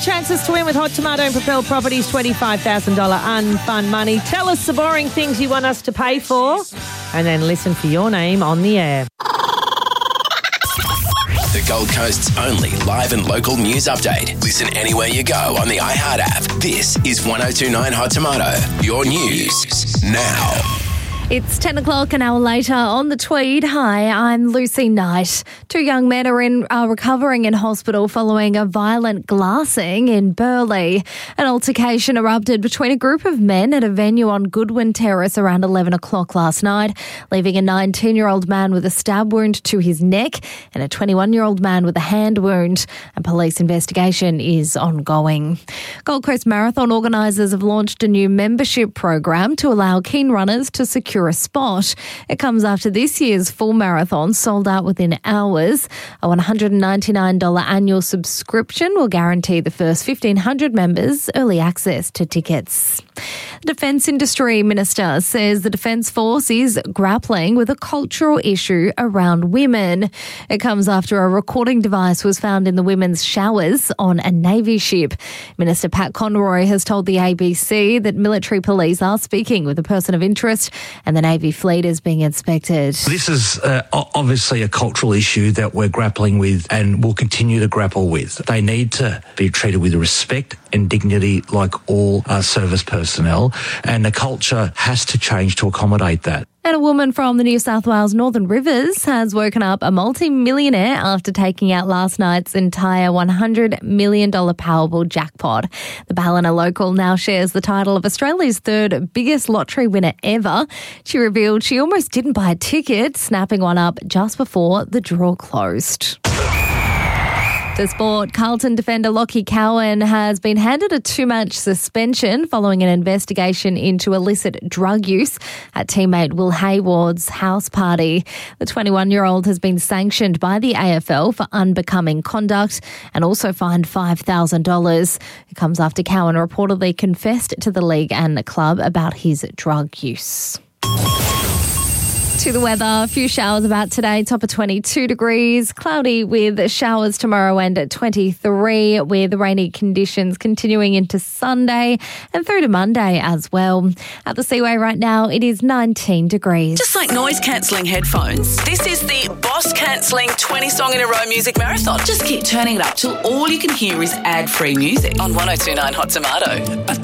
chances to win with Hot Tomato and Propel Properties $25,000 unfun money. Tell us the boring things you want us to pay for and then listen for your name on the air. The Gold Coast's only live and local news update. Listen anywhere you go on the iHeart app. This is 1029 Hot Tomato. Your news now. It's 10 o'clock, an hour later on the Tweed. Hi, I'm Lucy Knight. Two young men are recovering in hospital following a violent glassing in Burleigh. An altercation erupted between a group of men at a venue on Goodwin Terrace around 11 o'clock last night, leaving a 19-year-old man with a stab wound to his neck and a 21-year-old man with a hand wound. A police investigation is ongoing. Gold Coast Marathon organisers have launched a new membership program to allow keen runners to secure a spot. It comes after this year's full marathon sold out within hours. A $199 annual subscription will guarantee the first 1,500 members early access to tickets. The Defence Industry Minister says the Defence Force is grappling with a cultural issue around women. It comes after a recording device was found in the women's showers on a Navy ship. Minister Pat Conroy has told the ABC that military police are speaking with a person of interest and the Navy fleet is being inspected. This is obviously a cultural issue that we're grappling with and will continue to grapple with. They need to be treated with respect and dignity like all service personnel, and the culture has to change to accommodate that. And a woman from the New South Wales Northern Rivers has woken up a multi-millionaire after taking out last night's entire $100 million Powerball jackpot. The Ballina local now shares the title of Australia's third biggest lottery winner ever. She revealed she almost didn't buy a ticket, snapping one up just before the draw closed. To sport, Carlton defender Lachie Cowan has been handed a 2-match suspension following an investigation into illicit drug use at teammate Will Hayward's house party. The 21-year-old has been sanctioned by the AFL for unbecoming conduct and also fined $5,000. It comes after Cowan reportedly confessed to the league and the club about his drug use. To the weather, a few showers about today, top of 22 degrees, cloudy with showers tomorrow and at 23, with rainy conditions continuing into Sunday and through to Monday as well. At the Seaway right now, it is 19 degrees. Just like noise-cancelling headphones, this is the Boss-cancelling 20-song-in-a-row music marathon. Just keep turning it up till all you can hear is ad-free music on 1029 Hot Tomato.